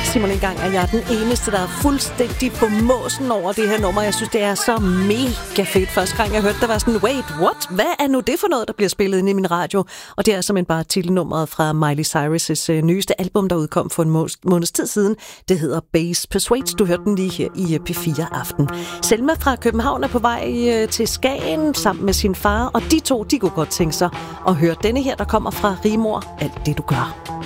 simpelthen engang, at jeg er den eneste, der er fuldstændig på måsen over det her nummer. Jeg synes, det er så mega fedt. Første gang, jeg hørte det, var sådan, wait, what? Hvad er nu det for noget, der bliver spillet ind i min radio? Og det er simpelthen bare titelnummeret fra Miley Cyrus' nyeste album, der udkom for en måneds tid siden. Det hedder Bass Persuades. Du hørte den lige her i P4 Aften. Selma fra København er på vej til Skagen sammen med sin far, og de to, de kunne godt tænke sig at høre denne her, der kommer fra Rigmor, Alt det du gør.